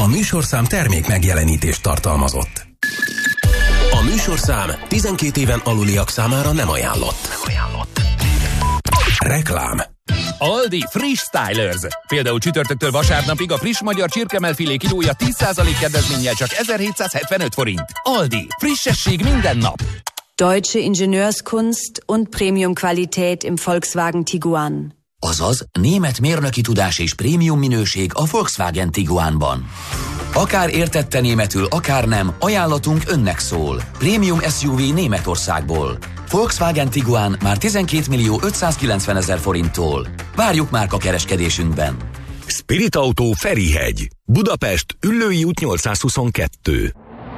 A műsorszám termék megjelenítést tartalmazott. A műsorszám 12 éven aluliak számára nem ajánlott. Reklám. Aldi Friss Stylers. Például csütörtöktől vasárnapig a friss magyar csirkemelfilé kilója 10% kedvezménnyel csak 1775 forint. Aldi. Frissesség minden nap. Deutsche Ingenieurskunst und Premium-Qualität im Volkswagen Tiguan. Azaz, német mérnöki tudás és prémium minőség a Volkswagen Tiguanban. Akár értette németül, akár nem, ajánlatunk önnek szól. Prémium SUV Németországból. Volkswagen Tiguan már 12.590.000 forinttól. Várjuk márka kereskedésünkben. Spirit Autó Ferihegy. Budapest, Üllői út 822.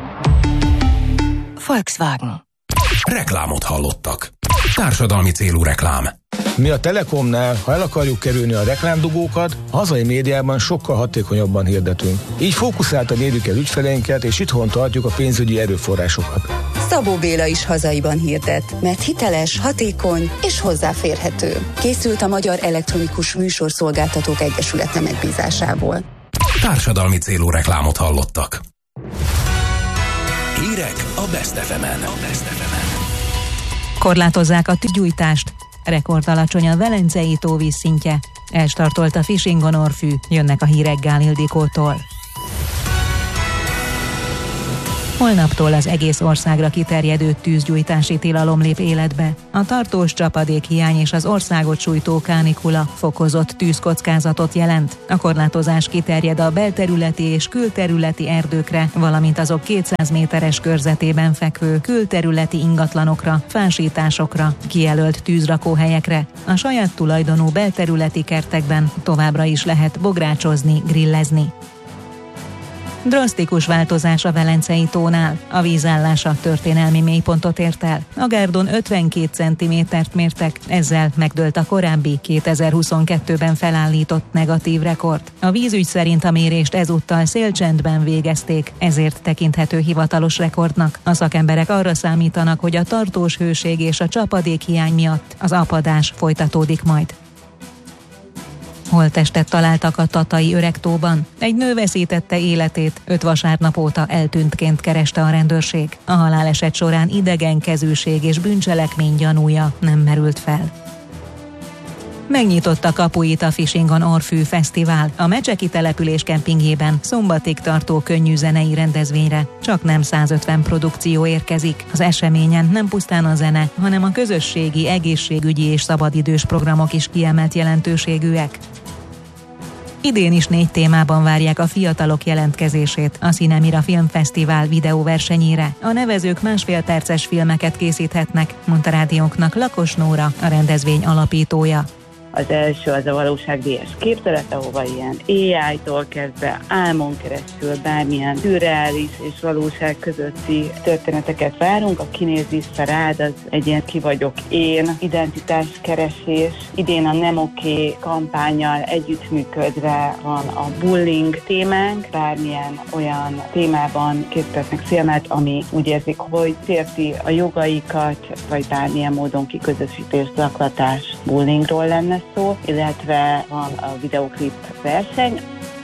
Volkswagen. Reklámot hallottak. Társadalmi célú reklám. Mi a Telekomnál, ha el akarjuk kerülni a reklámdugókat, a hazai médiában sokkal hatékonyabban hirdetünk. Így fókuszáltan érjük el ügyfeleinket, és itthon tartjuk a pénzügyi erőforrásokat. Szabó Béla is hazaiban hirdet, mert hiteles, hatékony és hozzáférhető. Készült a Magyar Elektronikus Műsorszolgáltatók Egyesülete megbízásából. Társadalmi célú reklámot hallottak. Hírek a Best FM-en. Korlátozzák a tűzgyújtást. Rekordalacsony a Velencei tó vízszintje. Elstartolt a Fishing Orfű. Jönnek a hírek Gál Ildikótól. Holnaptól az egész országra kiterjedő tűzgyújtási tilalom lép életbe. A tartós csapadékhiány és az országot sújtó kánikula fokozott tűzkockázatot jelent. A korlátozás kiterjed a belterületi és külterületi erdőkre, valamint azok 200 méteres körzetében fekvő külterületi ingatlanokra, fásításokra, kijelölt tűzrakóhelyekre. A saját tulajdonú belterületi kertekben továbbra is lehet bográcsozni, grillezni. Drasztikus változás a Velencei tónál. A vízállása történelmi mélypontot ért el. A Gárdon 52 cm-t mértek, ezzel megdőlt a korábbi 2022-ben felállított negatív rekord. A vízügy szerint a mérést ezúttal szélcsendben végezték, ezért tekinthető hivatalos rekordnak. A szakemberek arra számítanak, hogy a tartós hőség és a csapadékhiány miatt az apadás folytatódik majd. Holttestet találtak a tatai Öregtóban. Egy nő veszítette életét, 5 vasárnap óta eltűntként kereste a rendőrség. A haláleset során idegenkezűség és bűncselekmény gyanúja nem merült fel. Megnyitotta kapuit a Fishing Orfű Fesztivál. A Mecseki település kempingjében szombatig tartó könnyű zenei rendezvényre csaknem 150 produkció érkezik. Az eseményen nem pusztán a zene, hanem a közösségi, egészségügyi és szabadidős programok is kiemelt jelentőségűek. Idén is 4 témában várják a fiatalok jelentkezését a Cinemira Filmfesztivál videóversenyére. A nevezők 1,5 perces filmeket készíthetnek, mondta rádiónknak Lakos Nóra, a rendezvény alapítója. Az első az a valóságdíjas képzelet, ahova ilyen AI-tól kezdve álmon keresztül bármilyen szürreális és valóság közötti történeteket várunk. A Kinéz vissza rád, az egy ilyen ki vagyok én, identitáskeresés. Idén a Nem Oké kampánnyal együttműködve van a bullying témánk. Bármilyen olyan témában készítettnek filmet, ami úgy érzik, hogy sérti a jogaikat, vagy bármilyen módon kiközösítés, zaklatás, bullyingról lenne szó, illetve van a videoklip verseny.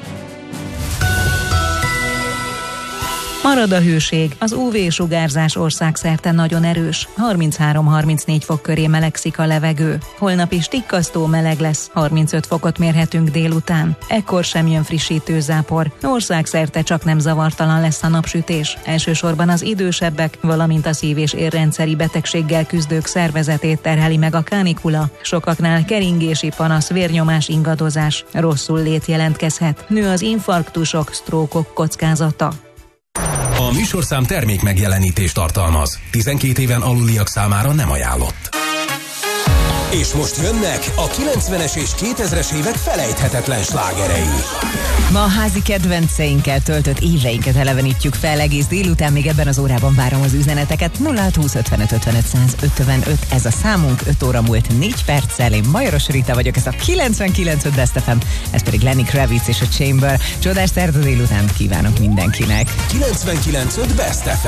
Marad a hőség, az UV-sugárzás országszerte nagyon erős, 33-34 fok köré melegszik a levegő. Holnap is tikkasztó meleg lesz, 35 fokot mérhetünk délután. Ekkor sem jön frissítő zápor, országszerte csaknem zavartalan lesz a napsütés. Elsősorban az idősebbek, valamint a szív- és érrendszeri betegséggel küzdők szervezetét terheli meg a kánikula. Sokaknál keringési panasz, vérnyomás ingadozás, rosszul lét jelentkezhet. Nő az infarktusok, sztrókok kockázata. A műsorszám termék megjelenítést tartalmaz. 12 éven aluliak számára nem ajánlott. És most jönnek a 90-es és 2000-es évek felejthetetlen slágerei. Ma a házi kedvenceinkkel töltött éveinket elevenítjük fel egész délután, még ebben az órában várom az üzeneteket. 0620 55 55 155, ez a számunk, 5 óra múlt 4 perccel. Én Majoros Rita vagyok, ez a 99.5 Best FM, ez pedig Lenny Kravitz és a Chamber. Csodás szerda délután kívánok mindenkinek. 99.5 Best FM.